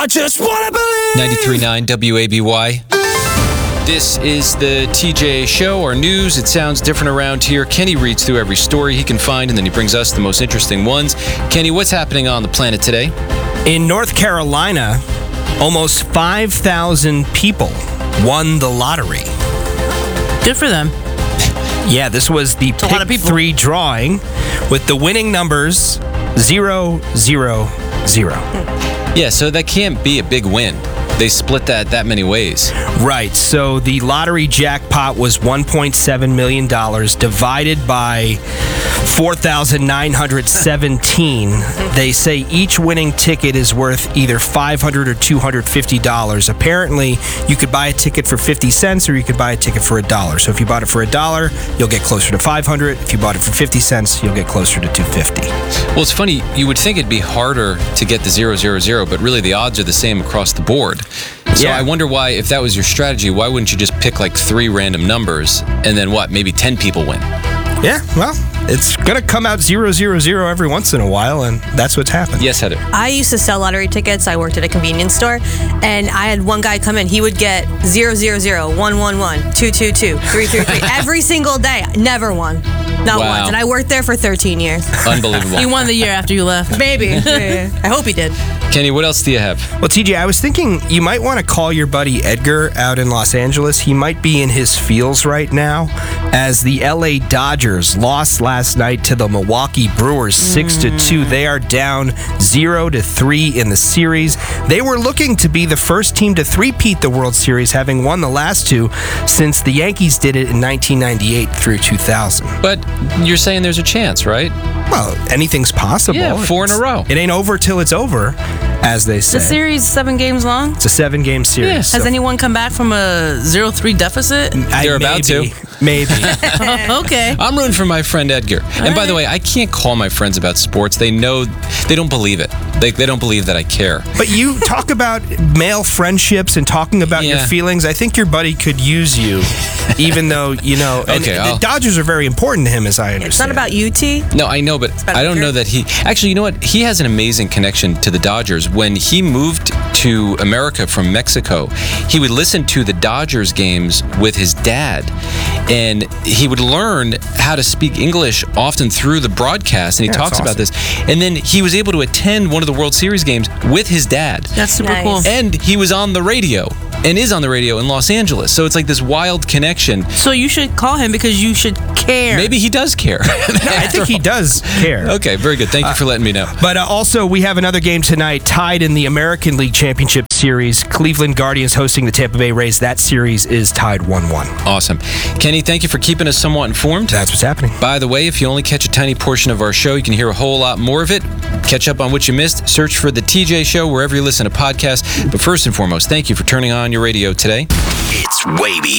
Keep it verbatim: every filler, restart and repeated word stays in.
I just wanna believe. ninety-three point nine W A B Y. This is the T J Show, our news. It sounds different around here. Kenny reads through every story he can find, and then he brings us the most interesting ones. Kenny, what's happening on the planet today? In North Carolina, almost five thousand people won the lottery. Good for them. Yeah, this was the a lot of Pick people. three drawing with the winning numbers zero, zero, zero. Yeah, so that can't be a big win. They split that that many ways. Right, so the lottery jackpot was one point seven million dollars divided by four thousand nine hundred seventeen. They say each winning ticket is worth either five hundred dollars or two hundred fifty dollars. Apparently, you could buy a ticket for fifty cents or you could buy a ticket for a dollar. So if you bought it for a dollar, you'll get closer to five hundred dollars. If you bought it for fifty cents, you'll get closer to two hundred fifty dollars. Well, it's funny. You would think it'd be harder to get the zero, zero, zero, but really the odds are the same across the board. So Yeah. I wonder why, if that was your strategy, why wouldn't you just pick like three random numbers and then what, maybe ten people win? Yeah, well, it's going to come out zero, zero, zero every once in a while, and that's what's happened. Yes, Heather. I used to sell lottery tickets. I worked at a convenience store, and I had one guy come in. He would get zero, zero, zero, one, one, one, two, two, two, three, three, three every single day. Never won. Not Wow. once. And I worked there for thirteen years. Unbelievable. He won the year after you left. Maybe. I hope he did. Kenny, what else do you have? Well, T J, I was thinking you might want to call your buddy Edgar out in Los Angeles. He might be in his feels right now as the L A Dodgers lost last night to the Milwaukee Brewers six to two. They are down zero to three in the series. They were looking to be the first team to three-peat the World Series, having won the last two since the Yankees did it in nineteen ninety-eight through two thousand. But you're saying there's a chance, right? Well, anything's possible. Yeah, four in a row. It ain't over till it's over, as they say. The series seven games long. It's a seven-game series. Yeah. Has so- anyone come back from a zero three deficit? I- They're about maybe, to. Maybe. Okay. I'm rooting for my friend Edgar. And by the way, I can't call my friends about sports. They know, they don't believe it. They, they don't believe that I care. But you talk about male friendships and talking about your Yeah. feelings. I think your buddy could use you, even though, you know, and Okay, the I'll- Dodgers are very important to him, as I understand. It's not about you, T. No, I know, but about I don't Edgar. know that he... Actually, you know what? He has an amazing connection to the Dodgers. When he moved to America from Mexico, he would listen to the Dodgers games with his dad. And he would learn how to speak English often through the broadcast. And he Yeah, talks that's about this. And then he was able to attend one of the World Series games with his dad. That's super Nice. cool. And he was on the radio. And is on the radio in Los Angeles. So it's like this wild connection. So you should call him because you should care. Maybe he does care. I think he does care. Okay, very good. Thank you for letting me know. But uh, also, we have another game tonight tied in the American League Championship Series. Cleveland Guardians hosting the Tampa Bay Rays. That series is tied one one. Awesome. Kenny, thank you for keeping us somewhat informed. That's what's happening. By the way, if you only catch a tiny portion of our show, you can hear a whole lot more of it. Catch up on what you missed. Search for The T J Show wherever you listen to podcasts. But first and foremost, thank you for turning on your radio today. It's Wavy.